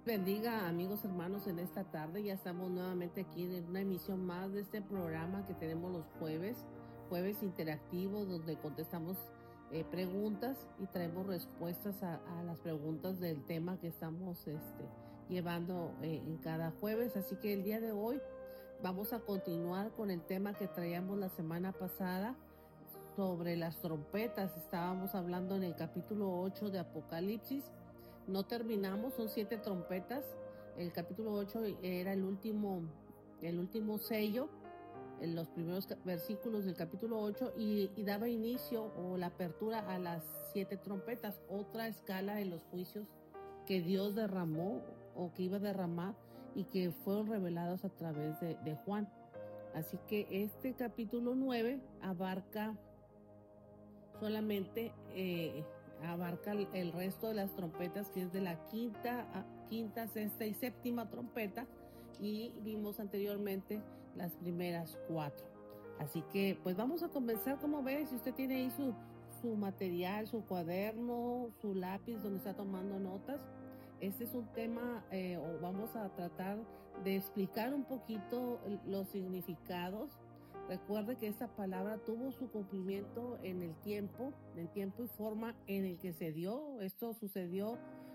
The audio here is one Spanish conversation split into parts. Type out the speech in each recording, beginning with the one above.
Bendiga, amigos, hermanos, en esta tarde. Ya estamos nuevamente aquí en una emisión más de este programa que tenemos los jueves interactivos, donde contestamos preguntas y traemos respuestas a las preguntas del tema que estamos llevando en cada jueves. Así que el día de hoy vamos a continuar con el tema que traíamos la semana pasada sobre las trompetas. Estábamos hablando en el capítulo 8 de Apocalipsis. No terminamos, son 7 trompetas. El capítulo 8 era el último sello, en los primeros versículos del capítulo 8 y daba inicio o la apertura a las 7 trompetas, otra escala en los juicios que Dios derramó o que iba a derramar y que fueron revelados a través de Juan. Así que este capítulo 9 solamente abarca el resto de las trompetas, que es de la quinta, sexta y séptima trompeta, y vimos anteriormente las primeras 4. Así que pues vamos a comenzar. Como ves, si usted tiene ahí su material, su cuaderno, su lápiz donde está tomando notas, este es un tema o vamos a tratar de explicar un poquito los significados. Recuerde que esta palabra tuvo su cumplimiento en el tiempo y forma en el que se dio. Esto sucedió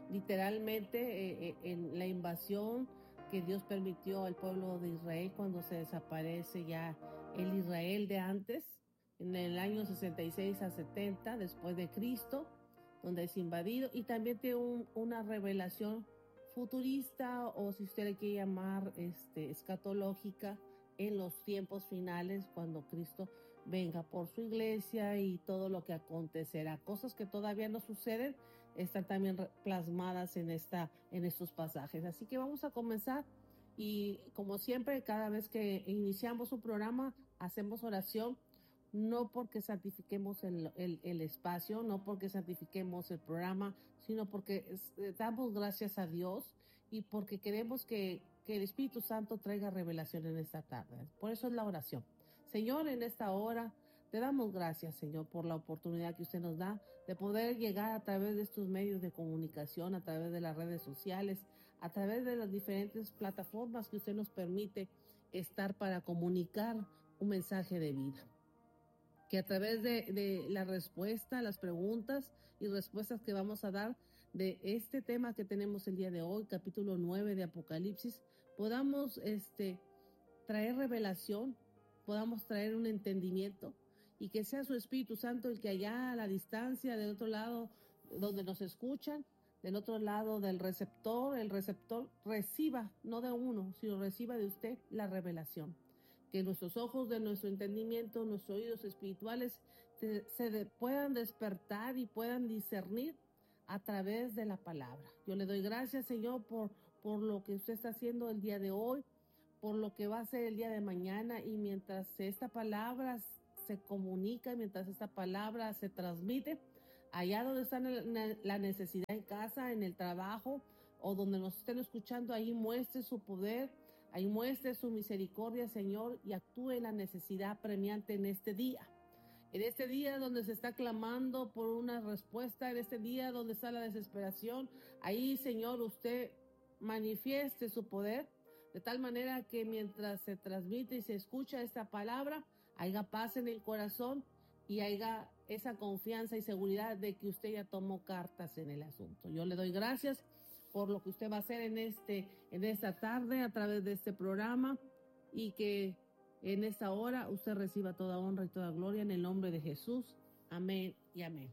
literalmente en la invasión que Dios permitió al pueblo de Israel cuando se desaparece ya el Israel de antes, en el año 66 a 70 después de Cristo, donde es invadido, y también tiene una revelación futurista, o si usted le quiere llamar escatológica, en los tiempos finales, cuando Cristo venga por su iglesia y todo lo que acontecerá. Cosas que todavía no suceden están también plasmadas en estos pasajes. Así que vamos a comenzar, y como siempre, cada vez que iniciamos un programa, hacemos oración, no porque santifiquemos el espacio, no porque santifiquemos el programa, sino porque damos gracias a Dios y porque queremos que el Espíritu Santo traiga revelación en esta tarde. Por eso es la oración. Señor, en esta hora te damos gracias, Señor, por la oportunidad que usted nos da de poder llegar a través de estos medios de comunicación, a través de las redes sociales, a través de las diferentes plataformas que usted nos permite estar para comunicar un mensaje de vida. Que a través de la respuesta, las preguntas y respuestas que vamos a dar de este tema que tenemos el día de hoy, capítulo 9 de Apocalipsis, podamos traer revelación, podamos traer un entendimiento, y que sea su Espíritu Santo el que allá a la distancia, del otro lado donde nos escuchan, del otro lado del receptor, el receptor reciba, no de uno, sino reciba de usted la revelación. Que nuestros ojos de nuestro entendimiento, nuestros oídos espirituales puedan despertar y puedan discernir a través de la palabra. Yo le doy gracias, Señor, por lo que usted está haciendo el día de hoy, por lo que va a hacer el día de mañana, y mientras esta palabra se comunica, mientras esta palabra se transmite, allá donde está la necesidad, en casa, en el trabajo, o donde nos estén escuchando, ahí muestre su poder, ahí muestre su misericordia, Señor, y actúe en la necesidad premiante en este día. En este día donde se está clamando por una respuesta, en este día donde está la desesperación, ahí, Señor, usted manifieste su poder, de tal manera que mientras se transmite y se escucha esta palabra, haya paz en el corazón y haya esa confianza y seguridad de que usted ya tomó cartas en el asunto. Yo le doy gracias por lo que usted va a hacer en esta tarde a través de este programa, y que en esta hora usted reciba toda honra y toda gloria en el nombre de Jesús. Amén y amén.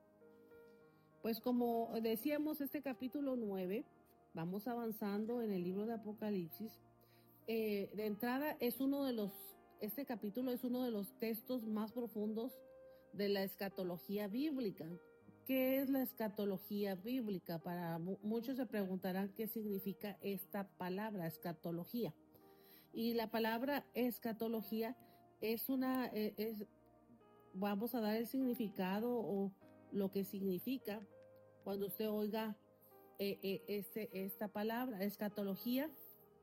Pues como decíamos, este capítulo 9, vamos avanzando en el libro de Apocalipsis. De entrada, este capítulo es uno de los textos más profundos de la escatología bíblica. ¿Qué es la escatología bíblica? Para muchos se preguntarán qué significa esta palabra, escatología. Y la palabra escatología vamos a dar el significado o lo que significa cuando usted oiga esta palabra. Escatología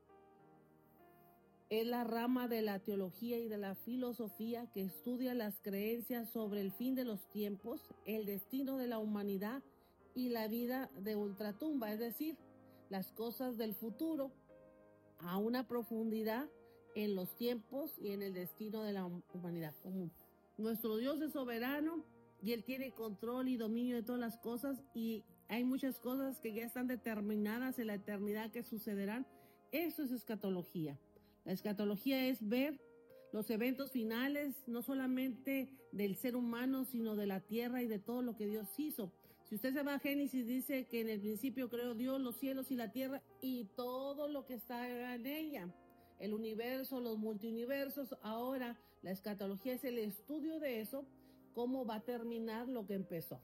es la rama de la teología y de la filosofía que estudia las creencias sobre el fin de los tiempos, el destino de la humanidad y la vida de ultratumba. Es decir, las cosas del futuro a una profundidad en los tiempos y en el destino de la humanidad. Como nuestro Dios es soberano y Él tiene control y dominio de todas las cosas, y hay muchas cosas que ya están determinadas en la eternidad que sucederán. Eso es escatología. La escatología es ver los eventos finales, no solamente del ser humano, sino de la tierra y de todo lo que Dios hizo. Si usted se va a Génesis, dice que en el principio creó Dios los cielos y la tierra y todo lo que está en ella, el universo, los multiuniversos. Ahora la escatología es el estudio de eso, cómo va a terminar lo que empezó,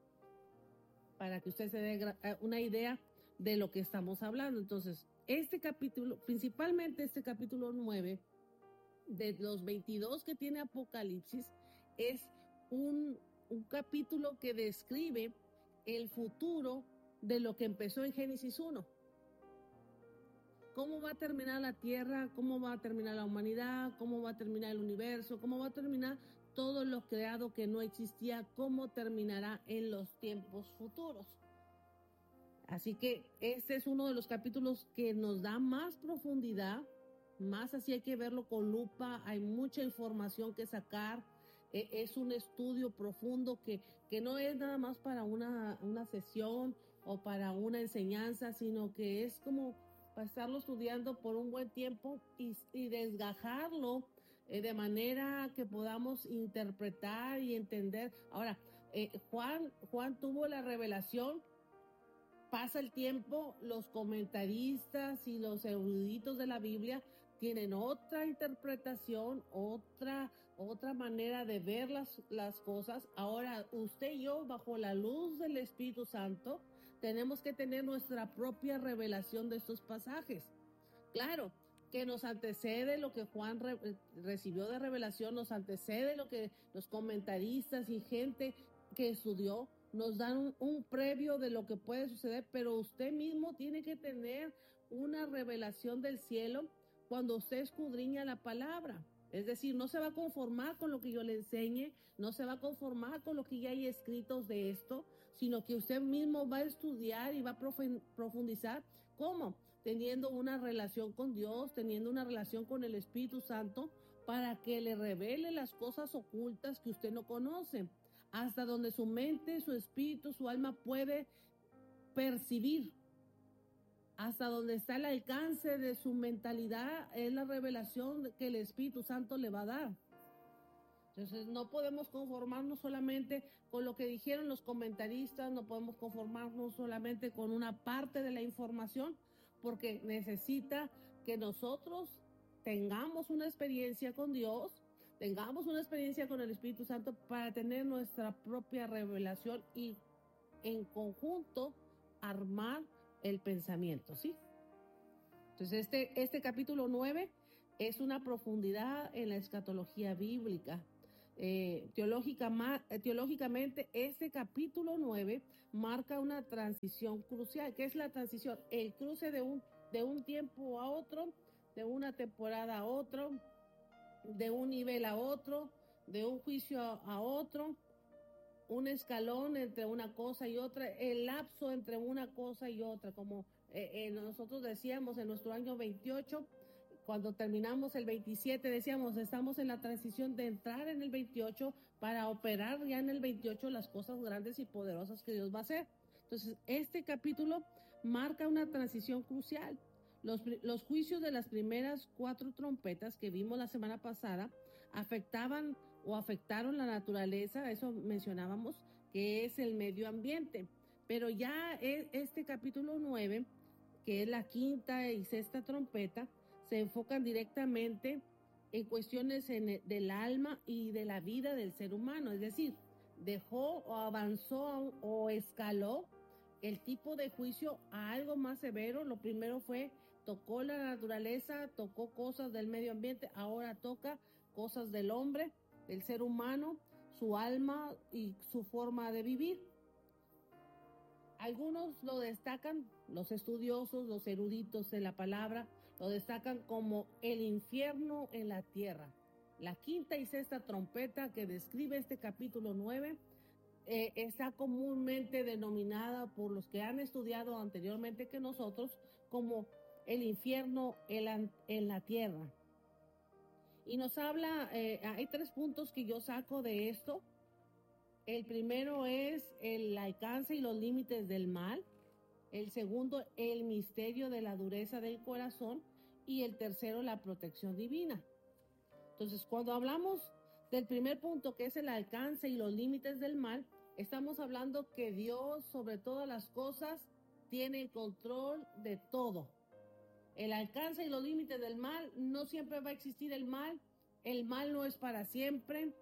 para que usted se dé una idea de lo que estamos hablando. Entonces, este capítulo, principalmente este capítulo 9, de los 22 que tiene Apocalipsis, es un capítulo que describe el futuro de lo que empezó en Génesis 1. ¿Cómo va a terminar la tierra? ¿Cómo va a terminar la humanidad? ¿Cómo va a terminar el universo? ¿Cómo va a terminar todo lo creado que no existía? ¿Cómo terminará en los tiempos futuros? Así que este es uno de los capítulos que nos da más profundidad, más así hay que verlo con lupa, hay mucha información que sacar. Es un estudio profundo que no es nada más para una sesión o para una enseñanza, sino que es como para estarlo estudiando por un buen tiempo y desgajarlo de manera que podamos interpretar y entender. Ahora, Juan tuvo la revelación. Pasa el tiempo, los comentaristas y los eruditos de la Biblia tienen otra interpretación, otra manera de ver las cosas. Ahora, usted y yo, bajo la luz del Espíritu Santo, tenemos que tener nuestra propia revelación de estos pasajes. Claro, que nos antecede lo que Juan recibió de revelación, nos antecede lo que los comentaristas y gente que estudió nos dan un previo de lo que puede suceder, pero usted mismo tiene que tener una revelación del cielo cuando usted escudriña la palabra. Es decir, no se va a conformar con lo que yo le enseñe, no se va a conformar con lo que ya hay escritos de esto, sino que usted mismo va a estudiar y va a profundizar. ¿Cómo? Teniendo una relación con Dios, teniendo una relación con el Espíritu Santo, para que le revele las cosas ocultas que usted no conoce, hasta donde su mente, su espíritu, su alma puede percibir, hasta donde está el alcance de su mentalidad, es la revelación que el Espíritu Santo le va a dar. Entonces no podemos conformarnos solamente con lo que dijeron los comentaristas, no podemos conformarnos solamente con una parte de la información, porque necesita que nosotros tengamos una experiencia con Dios, tengamos una experiencia con el Espíritu Santo para tener nuestra propia revelación y en conjunto armar el pensamiento, ¿sí? Entonces este capítulo 9 es una profundidad en la escatología bíblica. Teológicamente, este capítulo 9 marca una transición crucial. ¿Qué es la transición? El cruce de un tiempo a otro, de una temporada a otro, de un nivel a otro, de un juicio a otro, un escalón entre una cosa y otra, el lapso entre una cosa y otra, como nosotros decíamos en nuestro año 28, cuando terminamos el 27, decíamos, estamos en la transición de entrar en el 28 para operar ya en el 28 las cosas grandes y poderosas que Dios va a hacer. Entonces, este capítulo marca una transición crucial. Los juicios de las primeras 4 trompetas que vimos la semana pasada afectaron la naturaleza, eso mencionábamos, que es el medio ambiente. Pero ya este capítulo 9, que es la 5ª y 6ª trompeta, se enfocan directamente en cuestiones del alma y de la vida del ser humano. Es decir, dejó o avanzó o escaló el tipo de juicio a algo más severo. Lo primero tocó la naturaleza, tocó cosas del medio ambiente, ahora toca cosas del hombre, del ser humano, su alma y su forma de vivir. Algunos lo destacan, los estudiosos, los eruditos de la palabra, lo destacan como el infierno en la tierra. La 5ª y 6ª trompeta que describe este capítulo 9 está comúnmente denominada por los que han estudiado anteriormente que nosotros como el infierno en la tierra. Y nos habla, hay 3 puntos que yo saco de esto. El primero es el alcance y los límites del mal. El segundo, el misterio de la dureza del corazón. Y el tercero, la protección divina. Entonces, cuando hablamos del primer punto, que es el alcance y los límites del mal, estamos hablando que Dios, sobre todas las cosas, tiene control de todo. El alcance y los límites del mal, no siempre va a existir el mal no es para siempre.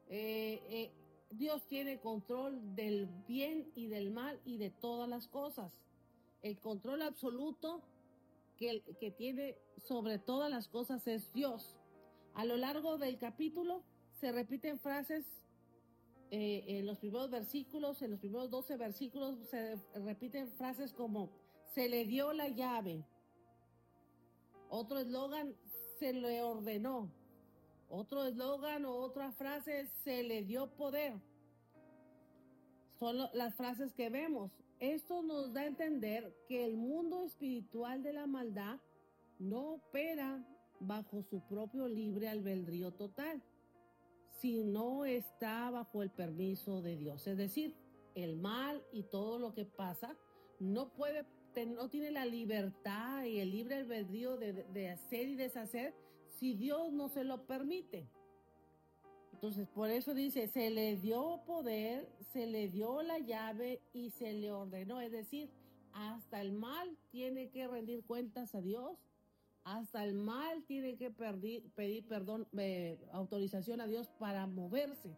Dios tiene control del bien y del mal y de todas las cosas. El control absoluto que tiene sobre todas las cosas es Dios. A lo largo del capítulo se repiten frases en los primeros versículos, en los primeros 12 versículos se repiten frases como se le dio la llave. Otro eslogan, se le ordenó. Otro eslogan o otra frase, se le dio poder. Son las frases que vemos. Esto nos da a entender que el mundo espiritual de la maldad no opera bajo su propio libre albedrío total, si no está bajo el permiso de Dios. Es decir, el mal y todo lo que pasa no tiene la libertad y el libre albedrío de hacer y deshacer si Dios no se lo permite. Entonces, por eso dice, se le dio poder, se le dio la llave y se le ordenó. Es decir, hasta el mal tiene que rendir cuentas a Dios, hasta el mal tiene que pedir autorización a Dios para moverse.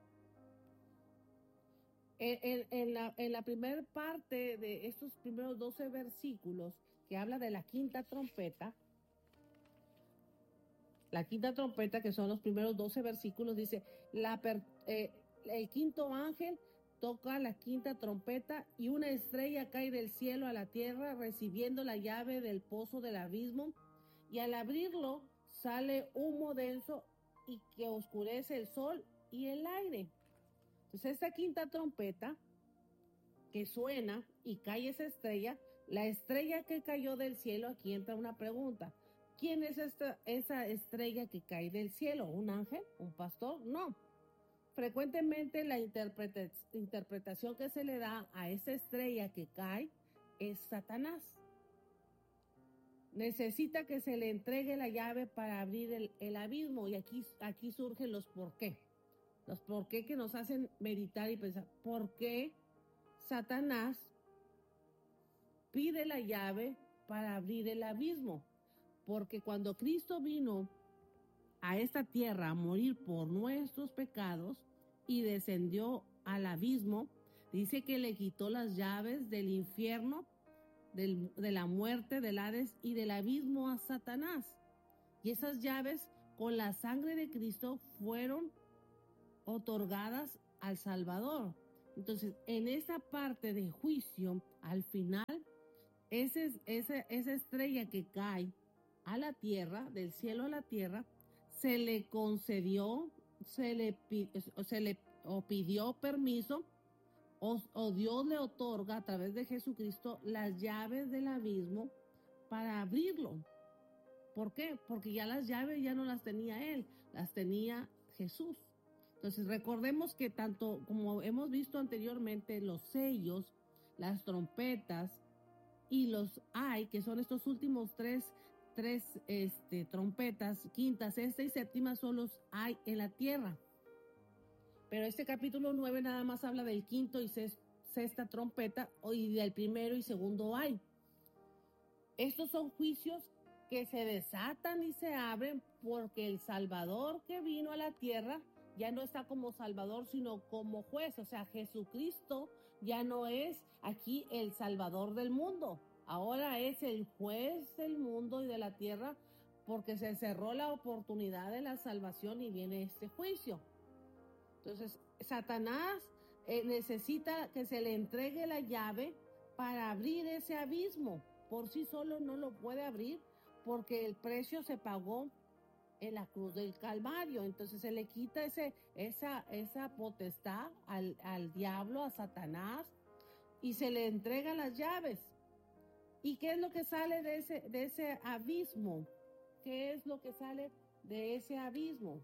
En la primera parte de estos primeros 12 versículos que habla de la quinta trompeta, que son los primeros 12 versículos, dice, el quinto ángel toca la quinta trompeta y una estrella cae del cielo a la tierra recibiendo la llave del pozo del abismo, y al abrirlo sale humo denso y que oscurece el sol y el aire. Entonces esta quinta trompeta que suena y cae esa estrella, la estrella que cayó del cielo, aquí entra una pregunta. ¿Quién es esa estrella que cae del cielo? ¿Un ángel? ¿Un pastor? No. Frecuentemente la interpretación que se le da a esa estrella que cae es Satanás. Necesita que se le entregue la llave para abrir el abismo, y aquí surgen los por qué. Los por qué que nos hacen meditar y pensar, ¿por qué Satanás pide la llave para abrir el abismo? Porque cuando Cristo vino a esta tierra a morir por nuestros pecados y descendió al abismo, dice que le quitó las llaves del infierno, de la muerte, del Hades y del abismo a Satanás. Y esas llaves con la sangre de Cristo fueron otorgadas al Salvador. Entonces, en esta parte de juicio, al final, esa estrella que cae a la tierra, del cielo a la tierra, se le concedió, se le pidió permiso, o Dios le otorga a través de Jesucristo las llaves del abismo para abrirlo. ¿Por qué? Porque ya las llaves ya no las tenía él, las tenía Jesús. Entonces recordemos que tanto como hemos visto anteriormente, los sellos, las trompetas y los que son estos últimos tres trompetas, quinta, sexta y séptima, son los hay en la tierra. Pero este capítulo 9 nada más habla del quinto y sexta trompeta, y del primero y segundo hay. Estos son juicios que se desatan y se abren porque el Salvador que vino a la tierra ya no está como Salvador, sino como juez. O sea, Jesucristo ya no es aquí el Salvador del mundo. Ahora es el juez del mundo y de la tierra, porque se cerró la oportunidad de la salvación y viene este juicio. Entonces, Satanás necesita que se le entregue la llave para abrir ese abismo. Por sí solo no lo puede abrir porque el precio se pagó en la cruz del Calvario. Entonces se le quita esa potestad al diablo, a Satanás, y se le entregan las llaves. ¿Y qué es lo que sale de ese abismo? ¿Qué es lo que sale de ese abismo?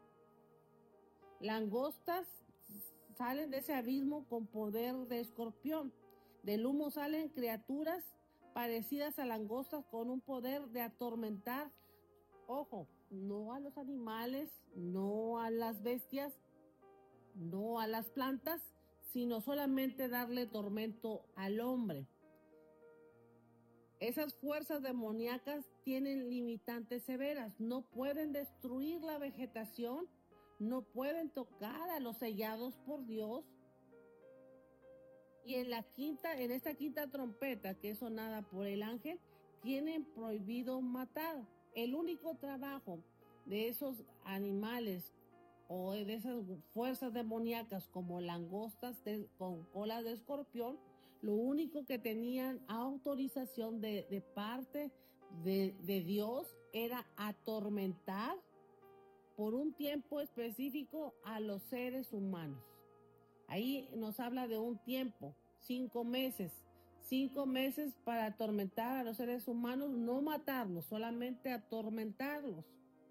Langostas salen de ese abismo con poder de escorpión. Del humo salen criaturas parecidas a langostas con un poder de atormentar, ojo, no a los animales, no a las bestias, no a las plantas, sino solamente darle tormento al hombre. Esas fuerzas demoníacas tienen limitantes severas, no pueden destruir la vegetación, no pueden tocar a los sellados por Dios. Y en esta quinta trompeta que es sonada por el ángel, tienen prohibido matar. El único trabajo de esos animales o de esas fuerzas demoníacas como langostas con cola de escorpión, lo único que tenían autorización de parte de Dios era atormentar por un tiempo específico a los seres humanos. Ahí nos habla de un tiempo, 5 meses. 5 meses para atormentar a los seres humanos, no matarlos, solamente atormentarlos.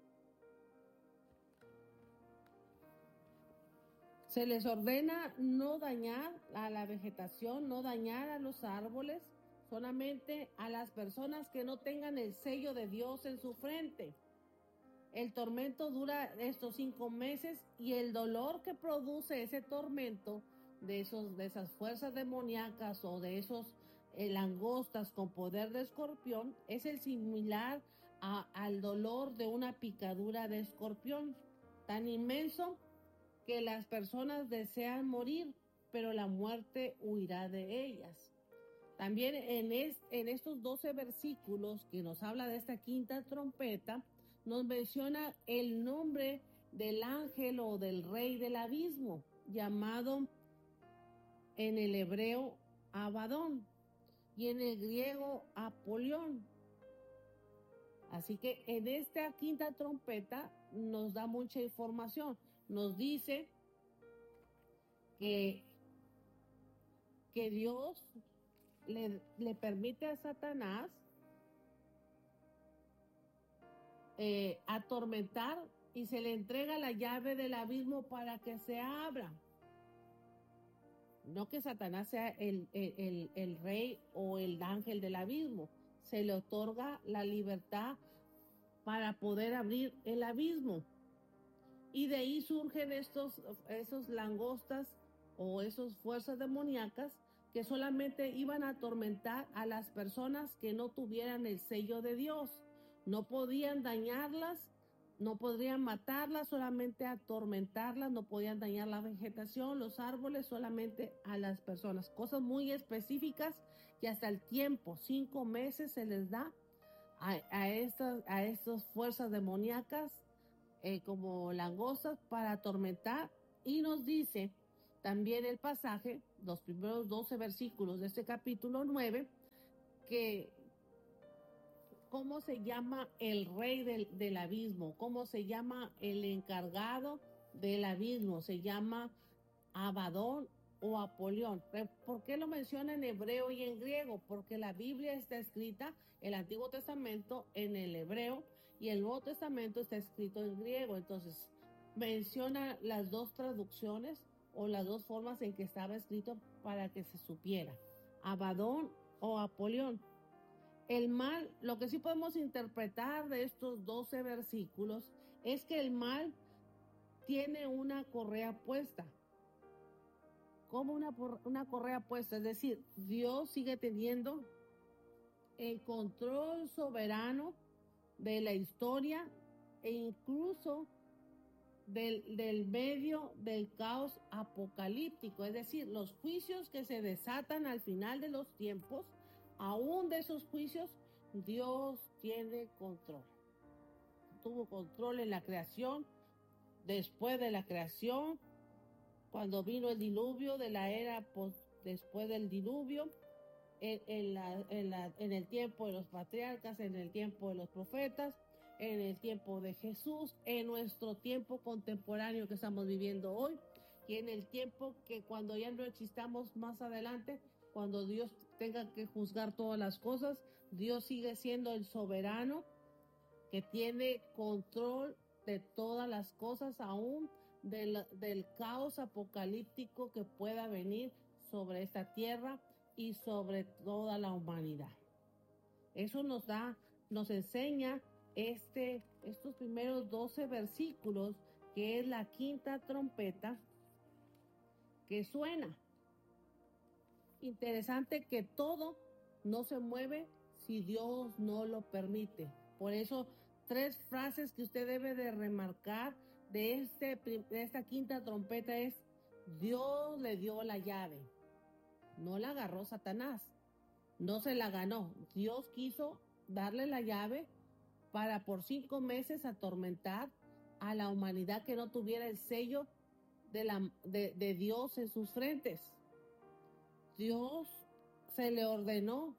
Se les ordena no dañar a la vegetación, no dañar a los árboles, solamente a las personas que no tengan el sello de Dios en su frente. El tormento dura estos 5 meses y el dolor que produce ese tormento de esas fuerzas demoníacas o de esos langostas con poder de escorpión es el similar al dolor de una picadura de escorpión, tan inmenso que las personas desean morir, pero la muerte huirá de ellas. También en estos 12 versículos que nos habla de esta quinta trompeta, nos menciona el nombre del ángel o del rey del abismo, llamado en el hebreo Abadón y en el griego Apolión. Así que en esta quinta trompeta nos da mucha información. Nos dice que Dios le permite a Satanás atormentar y se le entrega la llave del abismo para que se abra. No que Satanás sea el rey o el ángel del abismo, se le otorga la libertad para poder abrir el abismo. Y de ahí surgen esos langostas o esas fuerzas demoníacas que solamente iban a atormentar a las personas que no tuvieran el sello de Dios. No podían dañarlas, no podrían matarlas, solamente atormentarlas, no podían dañar la vegetación, los árboles, solamente a las personas. Cosas muy específicas y hasta el tiempo, 5 meses se les da a estas fuerzas demoníacas como langostas para atormentar. Y nos dice también el pasaje, los primeros 12 versículos de este capítulo 9, que cómo se llama el rey del abismo, cómo se llama el encargado del abismo, se llama Abadón o Apolión. ¿Por qué lo menciona en hebreo y en griego? Porque la Biblia está escrita, el Antiguo Testamento, en el hebreo y el Nuevo Testamento está escrito en griego. Entonces, menciona las dos traducciones o las dos formas en que estaba escrito para que se supiera. Abadón o Apolión. El mal, lo que sí podemos interpretar de estos 12 versículos es que el mal tiene una correa puesta. Como una correa puesta, es decir, Dios sigue teniendo el control soberano de la historia e incluso del medio del caos apocalíptico, es decir, los juicios que se desatan al final de los tiempos, aún de esos juicios, Dios tiene control. Tuvo control en la creación, después de la creación, cuando vino el diluvio de la era después del diluvio, en el tiempo de los patriarcas, en el tiempo de los profetas, en el tiempo de Jesús, en nuestro tiempo contemporáneo que estamos viviendo hoy, y en el tiempo que cuando ya no existamos más adelante, cuando Dios tenga que juzgar todas las cosas, Dios sigue siendo el soberano que tiene control de todas las cosas, aún del caos apocalíptico que pueda venir sobre esta tierra y sobre toda la humanidad. Eso nos enseña estos primeros 12 versículos, que es la quinta trompeta que suena. Interesante que todo no se mueve si Dios no lo permite. Por eso, 3 frases que usted debe de remarcar de esta quinta trompeta es: Dios le dio la llave. No la agarró Satanás, no se la ganó. Dios quiso darle la llave para por 5 meses atormentar a la humanidad que no tuviera el sello de Dios en sus frentes. Dios se le ordenó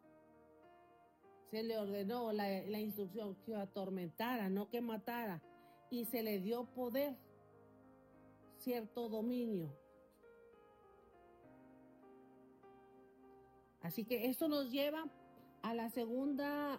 la instrucción que atormentara, no que matara, y se le dio poder, cierto dominio. Así que esto nos lleva a la segunda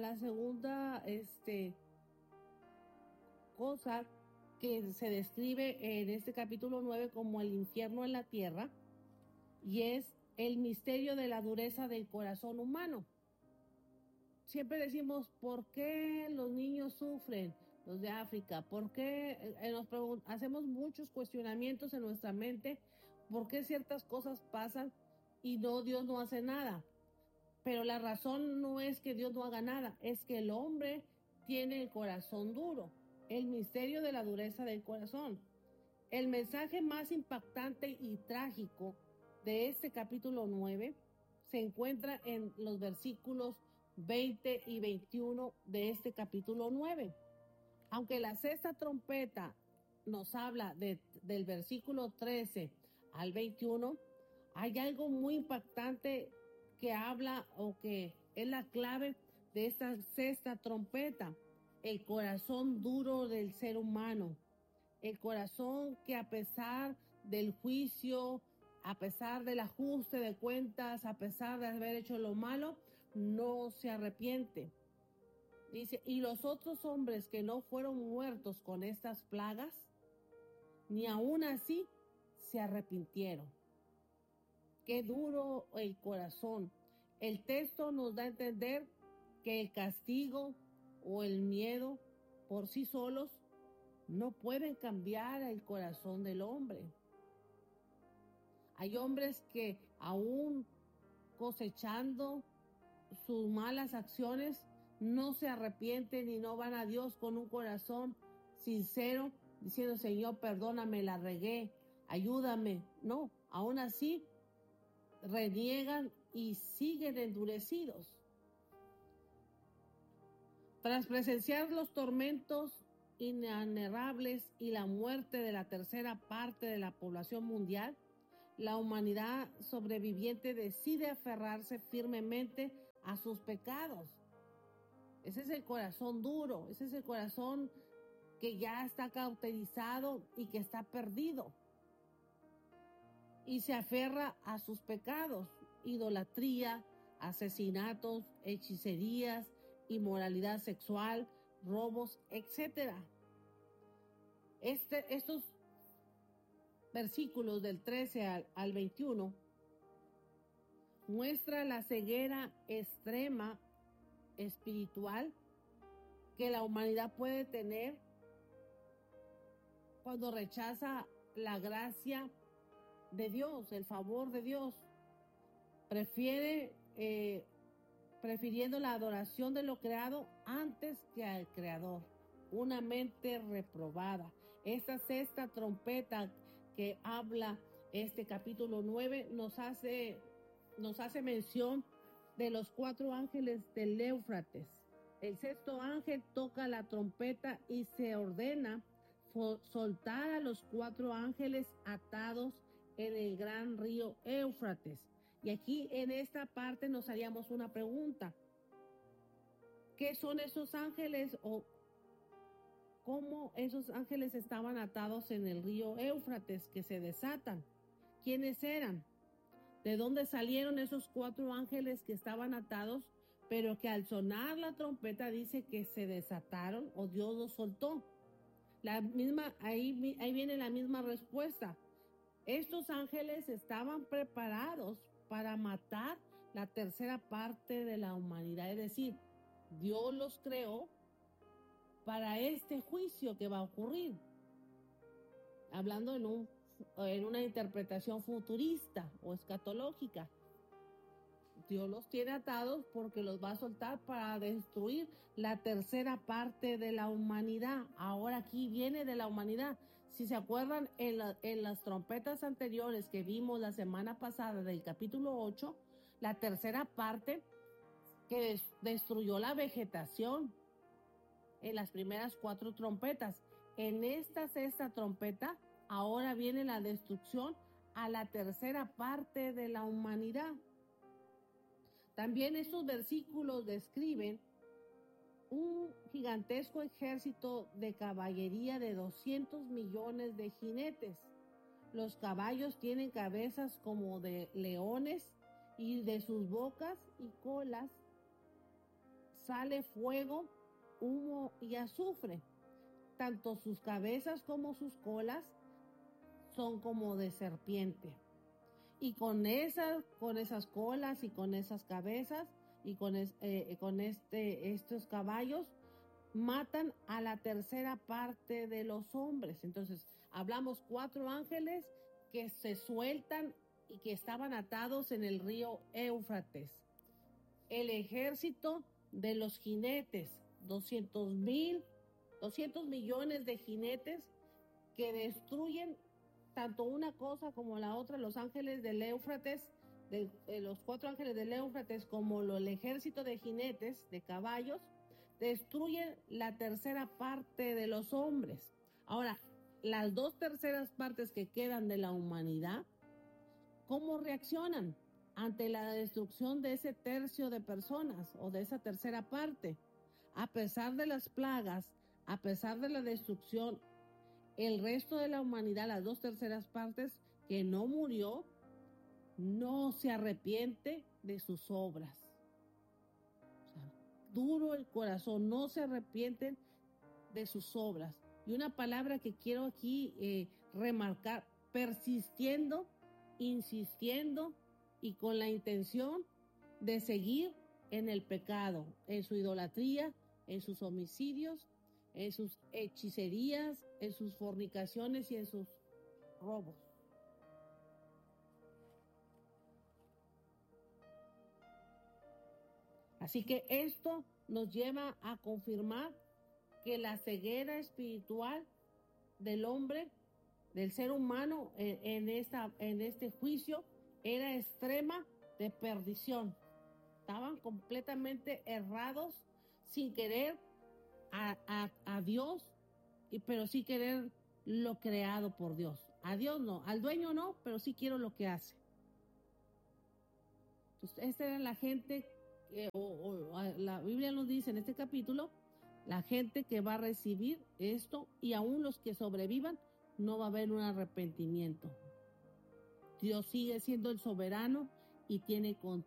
cosa que se describe en este capítulo 9 como el infierno en la tierra, y es el misterio de la dureza del corazón humano. Siempre decimos, ¿por qué los niños sufren, los de África? ¿Por qué hacemos muchos cuestionamientos en nuestra mente? ¿Por qué ciertas cosas pasan y Dios no hace nada? Pero la razón no es que Dios no haga nada, es que el hombre tiene el corazón duro. El misterio de la dureza del corazón. El mensaje más impactante y trágico de este capítulo 9 se encuentra en los versículos 20 y 21 de este capítulo 9. Aunque la sexta trompeta nos habla del versículo 13 al 21, hay algo muy impactante que habla o que es la clave de esta sexta trompeta: el corazón duro del ser humano. El corazón que, a pesar del juicio, a pesar del ajuste de cuentas, a pesar de haber hecho lo malo, no se arrepiente. Dice, y los otros hombres que no fueron muertos con estas plagas, ni aún así se arrepintieron. Qué duro el corazón. El texto nos da a entender que el castigo o el miedo por sí solos no pueden cambiar el corazón del hombre. Hay hombres que, aún cosechando sus malas acciones, no se arrepienten y no van a Dios con un corazón sincero, diciendo, Señor, perdóname, la regué, ayúdame. No, aún así reniegan y siguen endurecidos. Tras presenciar los tormentos inenarrables y la muerte de la tercera parte de la población mundial, la humanidad sobreviviente decide aferrarse firmemente a sus pecados. Ese es el corazón duro, ese es el corazón que ya está cauterizado y que está perdido. Y se aferra a sus pecados: idolatría, asesinatos, hechicerías, inmoralidad sexual, robos, etc. Estos versículos del 13 al 21 muestra la ceguera extrema espiritual que la humanidad puede tener cuando rechaza la gracia de Dios, el favor de Dios. Prefiriendo la adoración de lo creado antes que al Creador. Una mente reprobada. Esta sexta trompeta que habla este capítulo 9 nos hace mención de los 4 ángeles del Éufrates. El sexto ángel toca la trompeta y se ordena soltar a los 4 ángeles atados en el gran río Éufrates. Y aquí en esta parte nos haríamos una pregunta: ¿qué son esos ángeles o cómo esos ángeles estaban atados en el río Éufrates, que se desatan. ¿Quiénes eran? ¿De dónde salieron esos 4 ángeles que estaban atados, pero que al sonar la trompeta dice que se desataron o Dios los soltó? Ahí viene la misma respuesta. Estos ángeles estaban preparados para matar la tercera parte de la humanidad, es decir, Dios los creó para este juicio que va a ocurrir. Hablando en una interpretación futurista o escatológica. Dios los tiene atados porque los va a soltar para destruir la tercera parte de la humanidad. Ahora aquí viene de la humanidad. Si se acuerdan, en las trompetas anteriores que vimos la semana pasada del capítulo 8, la tercera parte que destruyó la vegetación en las primeras 4 trompetas. En esta sexta trompeta, ahora viene la destrucción a la tercera parte de la humanidad. También estos versículos describen un gigantesco ejército de caballería de 200 millones de jinetes. Los caballos tienen cabezas como de leones y de sus bocas y colas sale fuego, humo y azufre. Tanto sus cabezas como sus colas son como de serpiente. Y con esas colas y con esas cabezas y con estos caballos matan a la tercera parte de los hombres. Entonces, hablamos 4 ángeles que se sueltan y que estaban atados en el río Éufrates. El ejército de los jinetes, 200 millones de jinetes que destruyen tanto una cosa como la otra. Los ángeles del Éufrates, los 4 ángeles del Éufrates, como el ejército de jinetes, de caballos, destruyen la tercera parte de los hombres. Ahora, las 2 terceras partes que quedan de la humanidad, ¿cómo reaccionan ante la destrucción de ese tercio de personas o de esa tercera parte? A pesar de las plagas, a pesar de la destrucción, el resto de la humanidad, las 2 terceras partes que no murió, no se arrepiente de sus obras. O sea, duro el corazón, no se arrepienten de sus obras. Y una palabra que quiero aquí remarcar: persistiendo, insistiendo y con la intención de seguir en el pecado, en su idolatría, en sus homicidios, en sus hechicerías, en sus fornicaciones y en sus robos. Así que esto nos lleva a confirmar que la ceguera espiritual del hombre, del ser humano en este juicio, era extrema de perdición. Estaban completamente errados, sin querer a Dios, pero sí querer lo creado por Dios. A Dios no, al dueño no, pero sí quiero lo que hace. Entonces, esta era la gente, la Biblia nos dice en este capítulo, la gente que va a recibir esto, y aún los que sobrevivan, no va a haber un arrepentimiento. Dios sigue siendo el soberano y tiene control